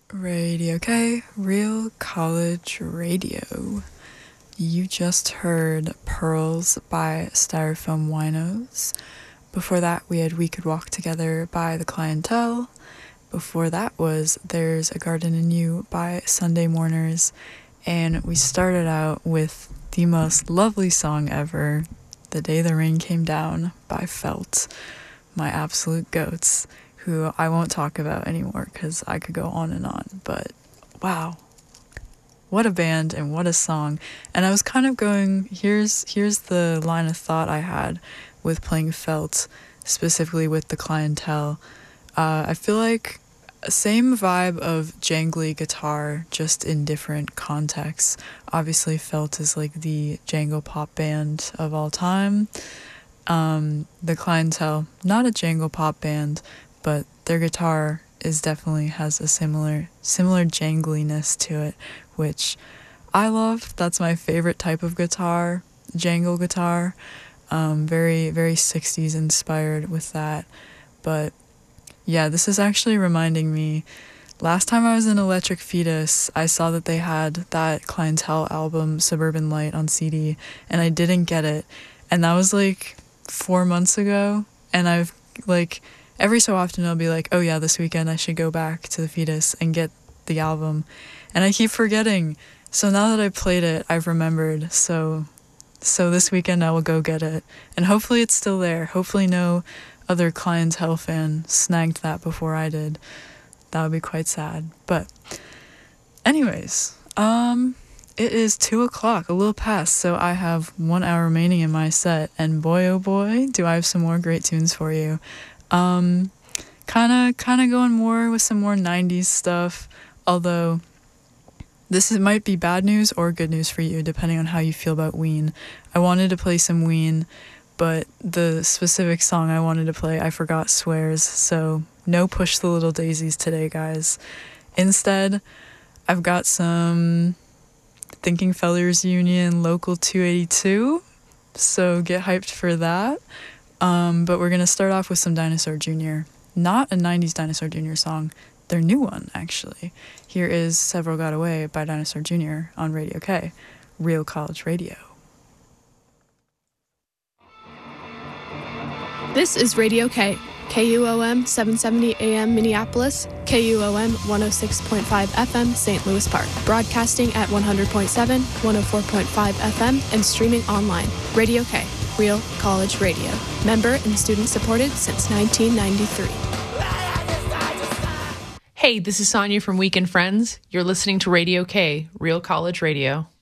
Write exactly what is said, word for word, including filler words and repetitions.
Radio K, Real College Radio. You just heard Pearls by Styrofoam Winos. Before that, we had We Could Walk Together by The Clientele. Before that was There's a Garden in You by Sunday Mourners. And we started out with the most lovely song ever, The Day the Rain Came Down by Felt, my absolute goats, who I won't talk about anymore because I could go on and on. But wow, what a band and what a song. And I was kind of going, here's here's the line of thought I had with playing Felt, specifically with The Clientele. Uh, I feel like same vibe of jangly guitar, just in different contexts. Obviously, Felt is like the jangle pop band of all time. Um, The Clientele, not a jangle pop band, but their guitar is definitely has a similar similar jangliness to it, which I love. That's my favorite type of guitar, jangle guitar. Um, very, very sixties inspired with that. But yeah, this is actually reminding me, last time I was in Electric Fetus, I saw that they had that Clientele album, Suburban Light, on C D, and I didn't get it. And that was like four months ago, and I've like every so often I'll be like, oh yeah, this weekend I should go back to the Fetus and get the album, and I keep forgetting. So now that I played it, I've remembered. So so this weekend I will go get it, and hopefully it's still there. Hopefully no other Clientele fan snagged that before I did. That would be quite sad. But anyways, um it is two o'clock, a little past, so I have one hour remaining in my set, and boy oh boy do I have some more great tunes for you. Um, kind of, kind of going more with some more nineties stuff, although this is, might be bad news or good news for you, depending on how you feel about Ween. I wanted to play some Ween, but the specific song I wanted to play, I forgot swears, so no Push the Little Daisies today, guys. Instead, I've got some Thinking Fellers Union Local two eighty-two, so get hyped for that. Um, but we're going to start off with some Dinosaur Junior Not a nineties Dinosaur Junior song, their new one, actually. Here is Several Got Away by Dinosaur Junior on Radio K, Real College Radio. This is Radio K, K U O M seven seventy A M Minneapolis, K U O M one oh six point five F M Saint Louis Park, broadcasting at one hundred point seven, one oh four point five F M, and streaming online. Radio K, Real College Radio. Member and student supported since nineteen ninety-three. Hey, this is Sonia from Weekend Friends. You're listening to Radio K, Real College Radio.